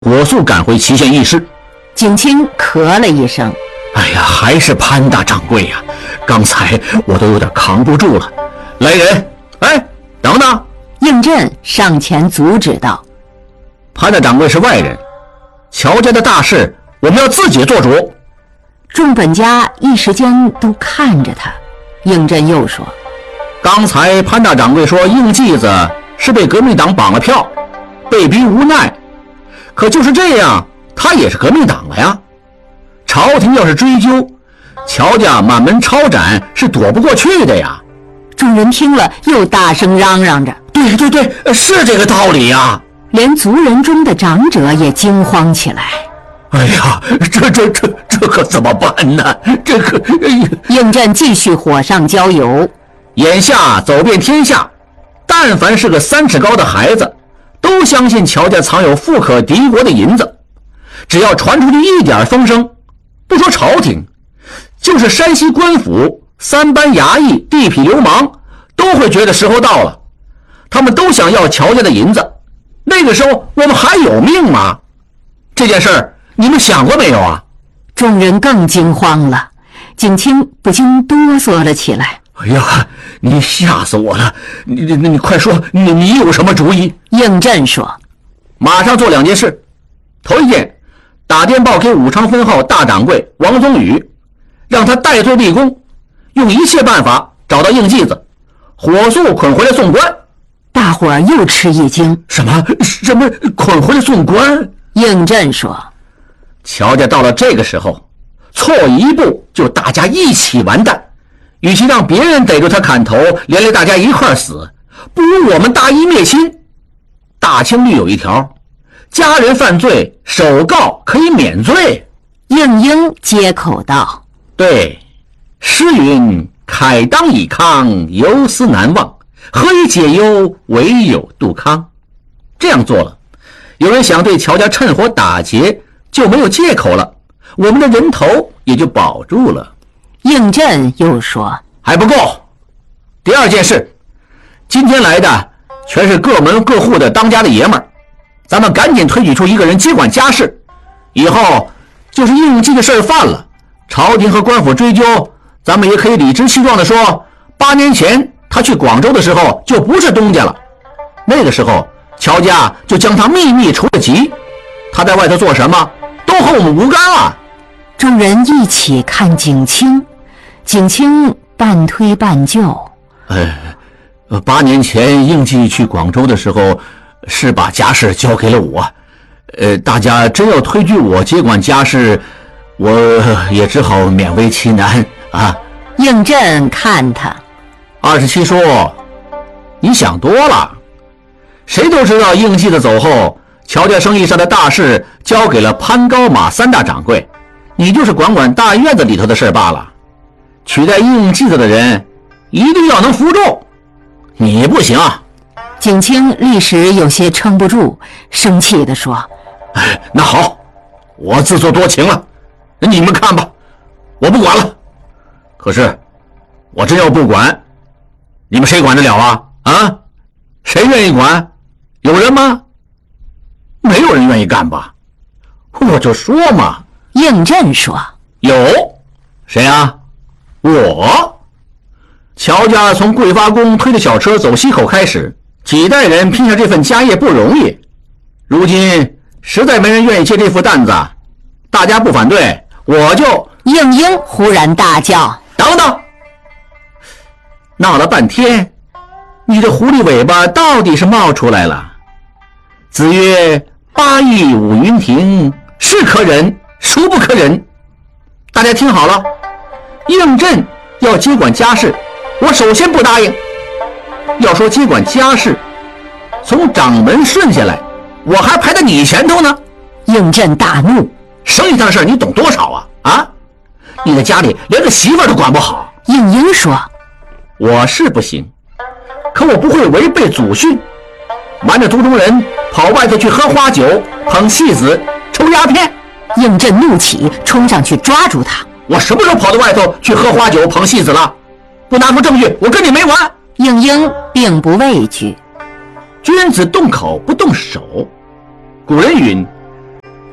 火速赶回祁县议事。 景清咳了一声：“ 哎呀，还是潘大掌柜呀！刚才我都有点扛不住了。来人，哎，等等！” 应震上前阻止道：“ 潘大掌柜是外人，乔家的大事我们要自己做主。” 众本家一时间都看着他。应震又说：“ 刚才潘大掌柜说应继子是被革命党绑了票，被逼无奈，可就是这样，他也是革命党了呀。朝廷要是追究，乔家满门抄斩是躲不过去的呀。” 众人听了又大声嚷嚷着：“ 对对对，是这个道理呀！” 连族人中的长者也惊慌起来。 哎呀，这可怎么办呢？这可…… 应震继续火上浇油。 眼下走遍天下，但凡是个3尺高的孩子，都相信乔家藏有富可敌国的银子。只要传出去一点风声，不说朝廷，就是山西官府、3班衙役、地痞流氓都会觉得时候到了，他们都想要乔家的银子。那个时候我们还有命吗？这件事儿你们想过没有啊？ 众人更惊慌了，景清不禁哆嗦了起来。 哎呀，你吓死我了！你快说，你有什么主意？ 应震说：“ 马上做2件事。头一件，打电报给武昌分号大掌柜王宗宇，让他戴罪立功，用一切办法找到应继子，火速捆回来送官。” 大伙儿又吃一惊：“ 什么捆回来送官？” 应震说：“ 乔家到了这个时候，错一步就大家一起完蛋。与其让别人逮住他砍头，连累大家一块死，不如我们大义灭亲。大清律有一条，家人犯罪首告可以免罪。” 应英接口道：“ 对，诗云：慨当以慷，忧思难忘，何以解忧，唯有杜康。这样做了，有人想对乔家趁火打劫，就没有借口了，我们的人头也就保住了。” 应震又说：“ 还不够。第2件事，今天来的全是各门各户的当家的爷们儿，咱们赶紧推举出一个人接管家事，以后就是应继的事儿犯了，朝廷和官府追究，咱们也可以理直气壮地说，8年前他去广州的时候就不是东家了，那个时候乔家就将他秘密除了籍，他在外头做什么都和我们无干啊。” 众人一起看景清，景清半推半就 ：“8年前应继去广州的时候，是把家事交给了我。大家真要推举我接管家事，我也只好勉为其难啊。” 应震看他 ：“27说，你想多了。谁都知道应继的走后，乔家生意上的大事交给了潘高马3大掌柜，你就是管管大院子里头的事罢了。取代应继子的人一定要能服众，你不行啊。” 景清立时有些撑不住，生气地说：“ 那好，我自作多情了，你们看吧，我不管了。可是我真要不管，你们谁管得了啊？啊，谁愿意管？有人吗？没有人愿意干吧？我就说嘛。” 应震说：“ 有。谁啊？我。乔家从桂发宫推着小车走西口开始，几代人拼下这份家业不容易，如今实在没人愿意接这副担子，大家不反对，我就……” 应英忽然大叫：“ 等等！闹了半天，你的狐狸尾巴到底是冒出来了。子曰：‘8佾舞云亭，是可忍，孰不可忍？’大家听好了，应震要接管家事，我首先不答应。要说接管家事，从掌门顺下来，我还排在你前头呢。” 应震大怒：“ 生意上的事你懂多少啊？啊，你在家里连个媳妇都管不好。” 应英说：“ 我是不行，可我不会违背祖训，瞒着族中人跑外头去喝花酒、捧戏子、抽鸦片。” 应震怒起，冲上去抓住他：“ 我什么时候跑到外头去喝花酒、捧戏子了？不拿出证据，我跟你没完！” 应英并不畏惧：“ 君子动口不动手。古人云：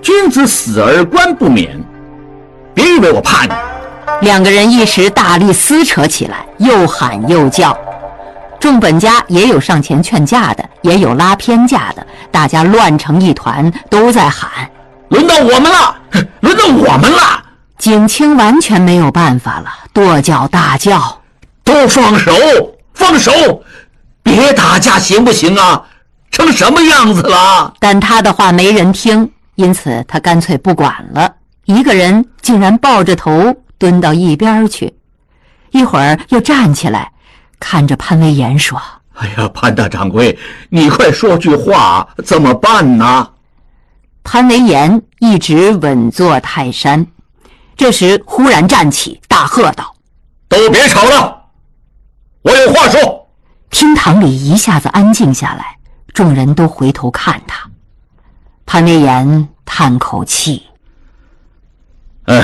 君子死而官不免，别以为我怕你。 两个人一时大力撕扯起来，又喊又叫。众本家也有上前劝架的，也有拉偏架的，大家乱成一团，都在喊： 轮到我们了，轮到我们了！ 景清完全没有办法了，跺脚大叫： 都放手，放手，别打架行不行啊？成什么样子了？ 但他的话没人听，因此他干脆不管了，一个人竟然抱着头蹲到一边去，一会儿又站起来，看着潘威严说： 哎呀，潘大掌柜，你快说句话，怎么办呢？ 潘威严一直稳坐泰山，这时忽然站起，大喝道： 都别吵了，我有话说。 厅堂里一下子安静下来，众人都回头看他。潘威严叹口气： 哎，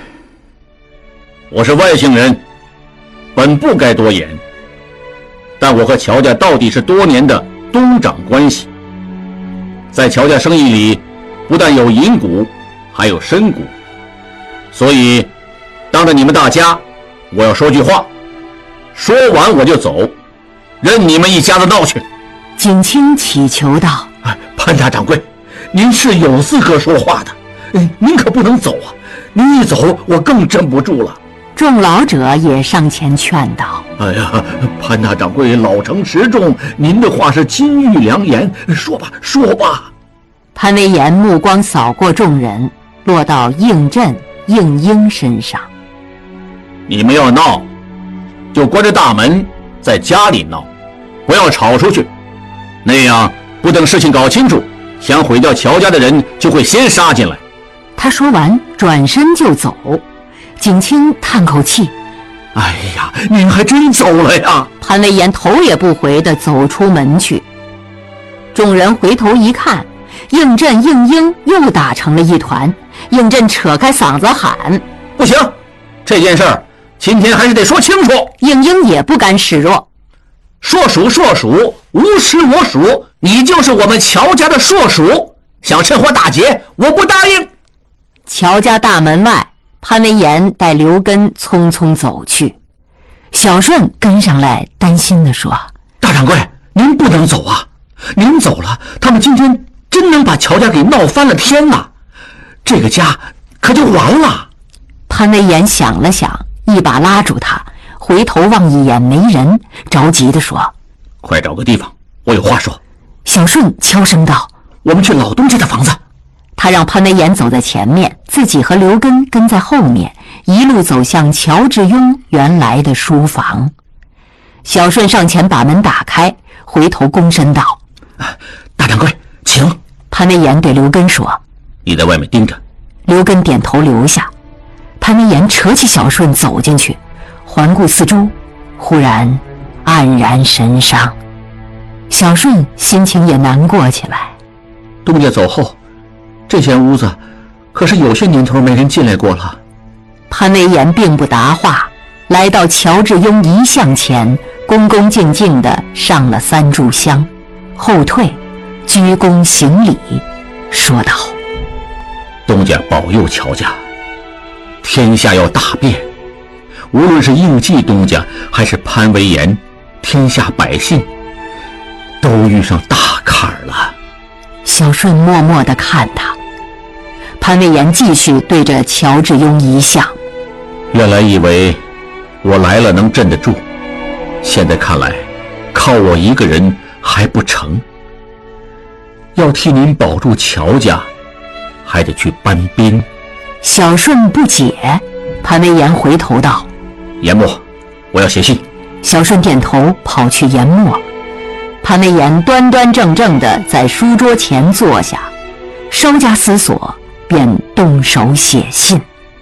我是外姓人，本不该多言，但我和乔家到底是多年的东掌关系，在乔家生意里不但有银股，还有身股，所以当着你们大家，我要说句话，说完我就走，任你们一家子闹去。 景清祈求道： 潘大掌柜，您是有资格说话的，您可不能走啊，您一走我更镇不住了。 众老者也上前劝道： 哎呀，潘大掌柜老成持重，您的话是金玉良言，说吧说吧。 潘威严目光扫过众人，落到应震、应英身上。 你们要闹，就关着大门在家里闹，不要吵出去，那样不等事情搞清楚，想毁掉乔家的人就会先杀进来。 他说完转身就走。景清叹口气： 哎呀，您还真走了呀！ 潘威严头也不回地走出门去。众人回头一看，应震、应英又打成了一团。应震扯开嗓子喊： 不行，这件事儿今天还是得说清楚。 应英也不甘示弱： 硕鼠硕鼠，无食我黍，你就是我们乔家的硕鼠，想趁火打劫，我不答应。 乔家大门外，潘威严带刘根匆匆走去。小顺跟上来，担心地说： 大掌柜，您不能走啊，您走了，他们今天真能把乔家给闹翻了天呐，这个家可就完了。 潘威严想了想，一把拉住他，回头望一眼没人，着急地说： 快找个地方，我有话说。 小顺悄声道： 我们去老东家的房子。 他让潘威严走在前面，自己和刘根跟在后面，一路走向乔致庸原来的书房。小顺上前把门打开，回头躬身道： 大掌柜，请。 潘威严对刘根说： 你在外面盯着。 刘根点头留下。潘威严扯起小顺走进去，环顾四周，忽然黯然神伤。小顺心情也难过起来。 东家走后，这间屋子可是有些年头没人进来过了。 潘威严并不答话，来到乔致庸遗像前，恭恭敬敬地上了3炷香，后退，鞠躬行礼，说道： 东家保佑乔家，天下要大变，无论是应季东家还是潘威严，天下百姓都遇上大坎儿了。 小顺默默地看他。潘威严继续对着乔致庸遗像： 原来以为我来了能镇得住，现在看来靠我一个人还不成，要替您保住乔家，还得去搬兵。 小顺不解。潘威严回头道： 研墨，我要写信。 小顺点头，跑去研墨。潘威严端端正正地在书桌前坐下，稍加思索，便动手写信。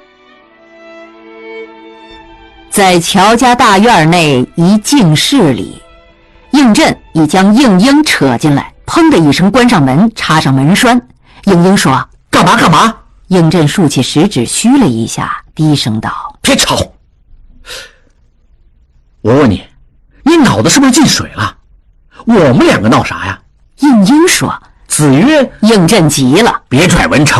在乔家大院内一静室里，应震已将应英扯进来，砰的一声关上门，插上门栓。应英说： 干嘛干嘛？ 应震竖起食指虚了一下，低声道： 别吵！我问你，你脑子是不是进水了？我们两个闹啥呀？ 应英说： 子曰。 应震急了： 别拽文成。